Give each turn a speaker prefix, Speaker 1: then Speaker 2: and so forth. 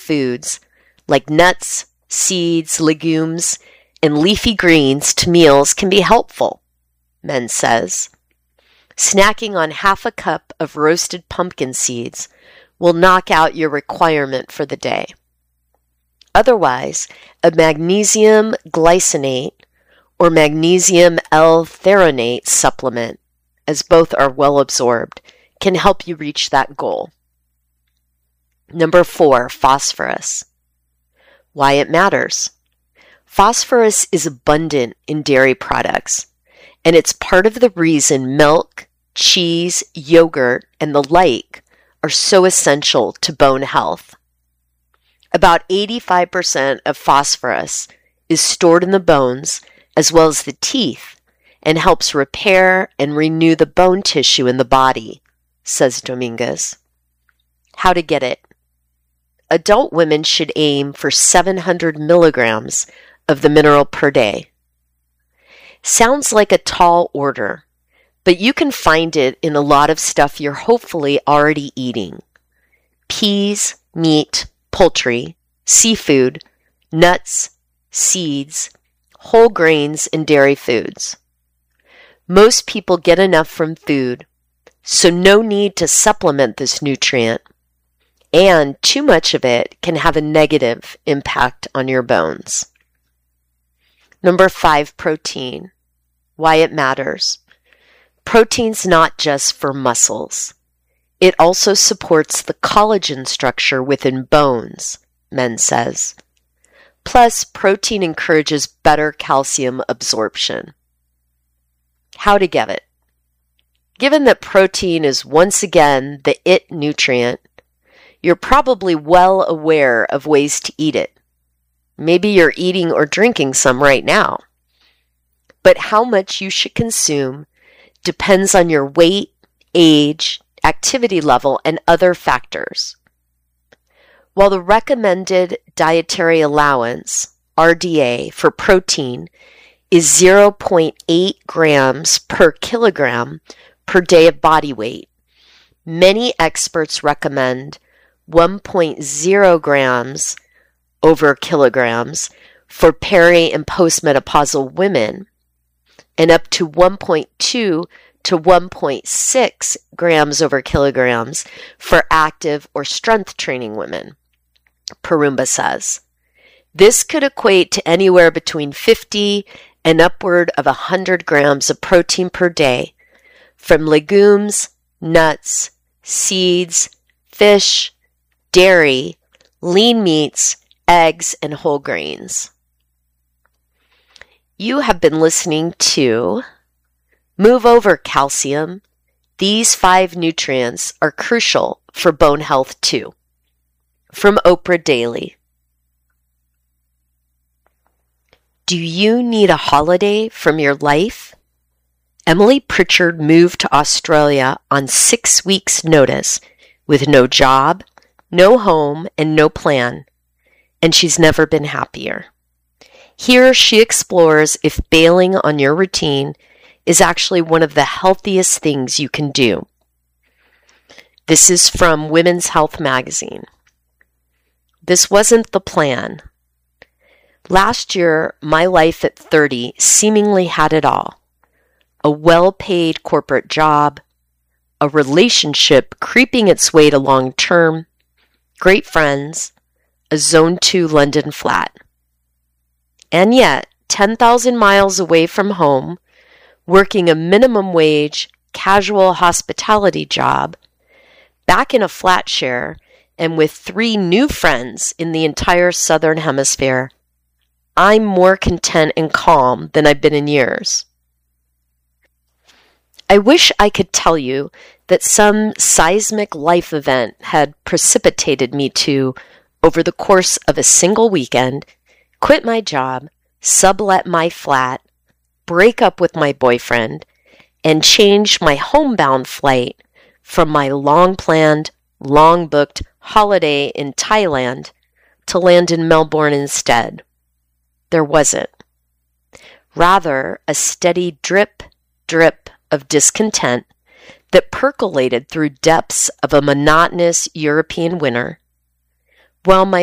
Speaker 1: foods like nuts, seeds, legumes, and leafy greens to meals can be helpful, Menz says. Snacking on half a cup of roasted pumpkin seeds will knock out your requirement for the day. Otherwise, a magnesium glycinate or magnesium L-threonate supplement, as both are well absorbed, can help you reach that goal. Number 4, phosphorus. Why it matters. Phosphorus is abundant in dairy products, and it's part of the reason milk, cheese, yogurt, and the like are so essential to bone health. About 85% of phosphorus is stored in the bones as well as the teeth and helps repair and renew the bone tissue in the body, says Dominguez. How to get it? Adult women should aim for 700 milligrams of the mineral per day. Sounds like a tall order, but you can find it in a lot of stuff you're hopefully already eating. Peas, meat, poultry, seafood, nuts, seeds, whole grains, and dairy foods. Most people get enough from food, so no need to supplement this nutrient, and too much of it can have a negative impact on your bones. Number 5, protein. Why it matters. Protein's not just for muscles. It also supports the collagen structure within bones, Menz says. Plus, protein encourages better calcium absorption. How to get it? Given that protein is once again the it nutrient, you're probably well aware of ways to eat it. Maybe you're eating or drinking some right now. But how much you should consume depends on your weight, age, activity level, and other factors. While the recommended dietary allowance, RDA, for protein is 0.8 grams per kilogram per day of body weight, many experts recommend 1.0 grams over kilograms for peri- and postmenopausal women, and up to 1.2 to 1.6 grams over kilograms for active or strength training women, Porumba says. This could equate to anywhere between 50 and upward of 100 grams of protein per day from legumes, nuts, seeds, fish, dairy, lean meats, eggs, and whole grains. You have been listening to Move Over Calcium. These 5 nutrients are crucial for bone health too. From Oprah Daily. Do you need a holiday from your life? Emily Pritchard moved to Australia on 6 weeks' notice with no job, no home, and no plan, and she's never been happier. Here she explores if bailing on your routine is actually one of the healthiest things you can do. This is from Women's Health magazine. This wasn't the plan. Last year, my life at 30 seemingly had it all. A well-paid corporate job, a relationship creeping its way to long-term, great friends, a Zone 2 London flat. And yet, 10,000 miles away from home, working a minimum wage, casual hospitality job, back in a flat share, and with 3 new friends in the entire Southern Hemisphere, I'm more content and calm than I've been in years. I wish I could tell you that some seismic life event had precipitated me to, over the course of a single weekend, quit my job, sublet my flat, break up with my boyfriend, and change my homebound flight from my long-planned, long-booked holiday in Thailand to land in Melbourne instead. There wasn't. Rather, a steady drip, drip of discontent that percolated through depths of a monotonous European winter, while my